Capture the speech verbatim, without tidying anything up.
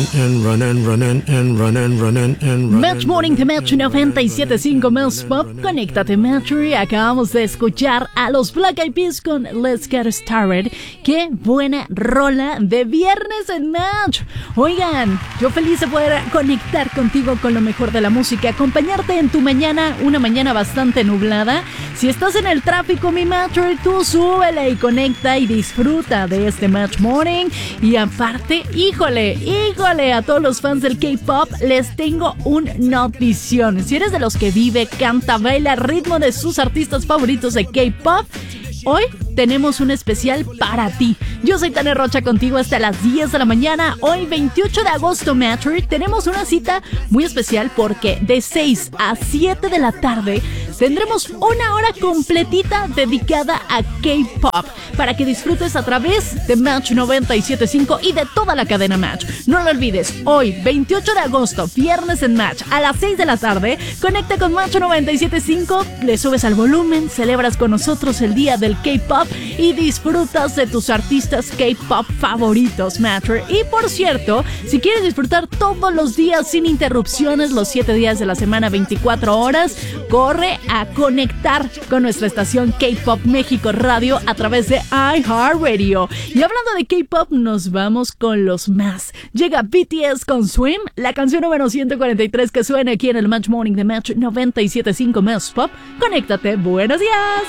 And run and run and, and run and run and, and run. Match Morning de Match noventa y siete punto cinco Más Pop. Conéctate, Matchery. Acabamos de escuchar a los Black Eyed Peas con Let's Get Started. Qué buena rola de viernes en Match. Oigan, yo feliz de poder conectar contigo con lo mejor de la música, acompañarte en tu mañana, una mañana bastante nublada. Si estás en el tráfico, mi Matchery, tú súbele y conecta y disfruta de este Match Morning. Y aparte, híjole, híjole, a todos los fans del K-pop les tengo un notición. Si eres de los que vive, canta, baila al ritmo de sus artistas favoritos de K-pop, hoy tenemos un especial para ti. Yo soy Tania Rocha, contigo hasta las diez de la mañana. Hoy, veintiocho de agosto, Matcher, tenemos una cita muy especial porque de seis a siete de la tarde tendremos una hora completita dedicada a K-pop para que disfrutes a través de Match noventa y siete punto cinco y de toda la cadena Match. No lo olvides, hoy, veintiocho de agosto, viernes en Match, a las seis de la tarde, conecta con Match noventa y siete punto cinco, le subes al volumen, celebras con nosotros el día del K-pop y disfrutas de tus artistas K-pop favoritos, Matcher. Y por cierto, si quieres disfrutar todos los días sin interrupciones, los siete días de la semana, veinticuatro horas, corre a conectar con nuestra estación K-Pop México Radio a través de iHeartRadio. Y hablando de K-pop, nos vamos con los más. Llega B T S con Swim, la canción número ciento cuarenta y tres que suena aquí en el Match Morning de Match noventa y siete punto cinco Más Pop. Conéctate, buenos días.